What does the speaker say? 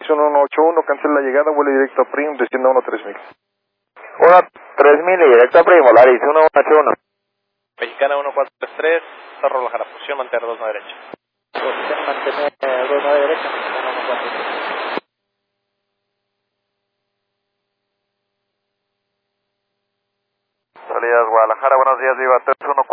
posición 181, cancela la llegada, vuelo directo a Prim, destino 13000. 13000 y directo a Prim, Volaris 181. Mexicana 1433, Cerro Guadalajara, posición mantener 2 derecha. Posición mantener 2 derecha, Mexicana 1433. Salidas Guadalajara, buenos días, Viva 314.